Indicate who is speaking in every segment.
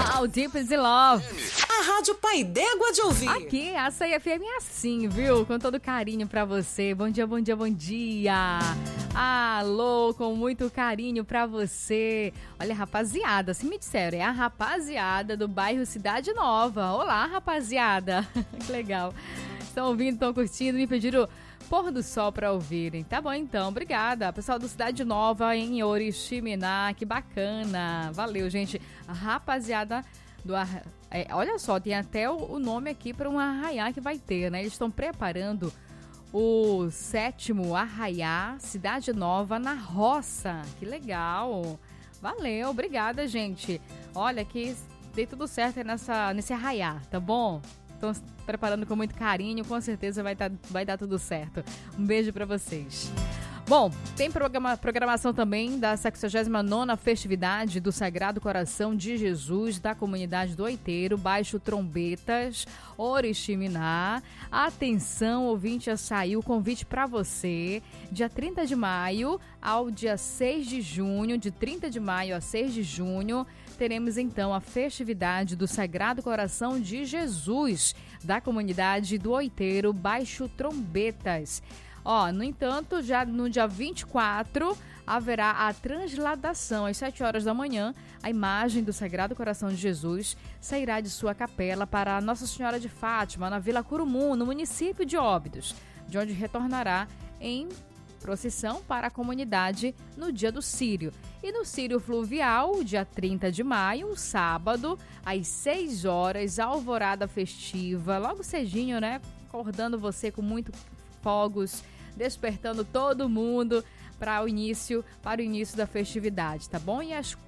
Speaker 1: How Deep Is the Love.
Speaker 2: A Rádio Pai d'Égua de ouvir.
Speaker 1: Aqui, a Açaí FM é assim, viu? Com todo carinho pra você. Bom dia, bom dia, bom dia. Alô, com muito carinho pra você. Olha, rapaziada, se me disseram, é a rapaziada do bairro Cidade Nova. Olá, rapaziada. Que legal. Estão ouvindo, estão curtindo, me pediram pôr do sol pra ouvirem. Tá bom, então. Obrigada. Pessoal do Cidade Nova, em Oriximiná. Que bacana. Valeu, gente. A rapaziada do... olha só, tem até o nome aqui para um arraiá que vai ter, né? Eles estão preparando o 7º Arraiá Cidade Nova na Roça. Que legal. Valeu, obrigada, gente. Olha, que dei tudo certo nesse arraiá, tá bom? Estão preparando com muito carinho, com certeza vai dar tudo certo. Um beijo para vocês. Bom, tem programação também da 69ª Festividade do Sagrado Coração de Jesus da comunidade do Oiteiro, Baixo Trombetas, Oriximiná. Atenção, ouvinte Açaí, o convite para você, dia 30 de maio ao dia 6 de junho, de 30 de maio a 6 de junho, teremos então a festividade do Sagrado Coração de Jesus da comunidade do Oiteiro, Baixo Trombetas. No entanto, já no dia 24, haverá a transladação. Às 7 horas da manhã, a imagem do Sagrado Coração de Jesus sairá de sua capela para Nossa Senhora de Fátima, na Vila Curumum, no município de Óbidos, de onde retornará em procissão para a comunidade no dia do Círio. E no Círio Fluvial, dia 30 de maio, sábado, às 6 horas, alvorada festiva, logo cedinho, né? Acordando você com muito fogos, despertando todo mundo para o início da festividade, tá bom? E às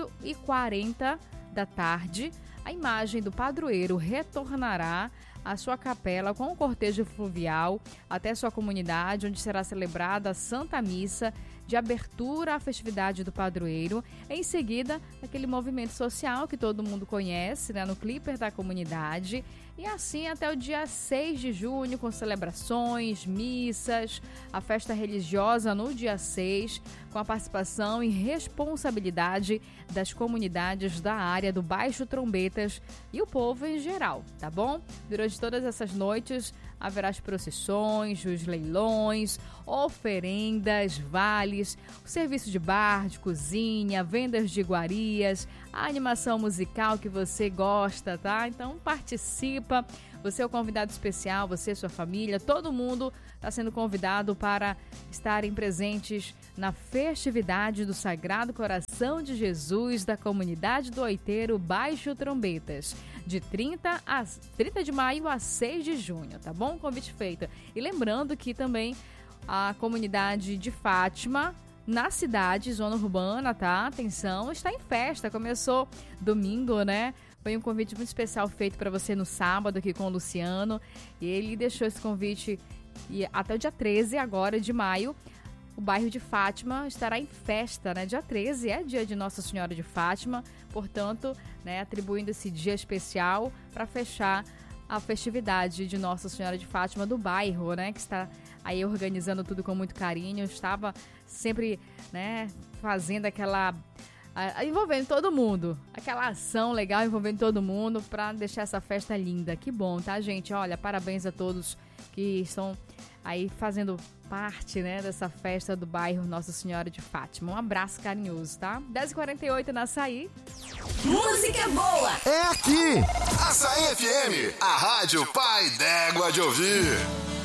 Speaker 1: 4h40 da tarde, a imagem do padroeiro retornará à sua capela com o cortejo fluvial até sua comunidade, onde será celebrada a Santa Missa de abertura à festividade do padroeiro. Em seguida, aquele movimento social que todo mundo conhece, né, no Clipper da comunidade. E assim até o dia 6 de junho, com celebrações, missas, a festa religiosa no dia 6, com a participação e responsabilidade das comunidades da área do Baixo Trombetas e o povo em geral, tá bom? Durante todas essas noites, haverá as procissões, os leilões, oferendas, vales, o serviço de bar, de cozinha, vendas de iguarias, a animação musical que você gosta, tá? Então participa, você é o convidado especial, você e sua família, todo mundo está sendo convidado para estarem presentes na festividade do Sagrado Coração de Jesus da comunidade do Oiteiro, Baixo Trombetas, de 30 de maio a 6 de junho, tá bom? Convite feito. E lembrando que também a comunidade de Fátima, na cidade, zona urbana, tá? Atenção, está em festa, começou domingo, né? Foi um convite muito especial feito para você no sábado aqui com o Luciano, e ele deixou esse convite e até o dia 13 agora de maio. O bairro de Fátima estará em festa, né? Dia 13 é dia de Nossa Senhora de Fátima, portanto, né, atribuindo esse dia especial para fechar a festividade de Nossa Senhora de Fátima do bairro, né? Que está aí organizando tudo com muito carinho, estava sempre, né, fazendo envolvendo todo mundo, aquela ação legal envolvendo todo mundo para deixar essa festa linda. Que bom, tá, gente? Olha, parabéns a todos que estão aí fazendo parte, né, dessa festa do bairro Nossa Senhora de Fátima. Um abraço carinhoso, tá? 10h48 na Açaí.
Speaker 2: Música boa!
Speaker 3: É aqui! Açaí FM, a rádio Pai d'Égua de ouvir.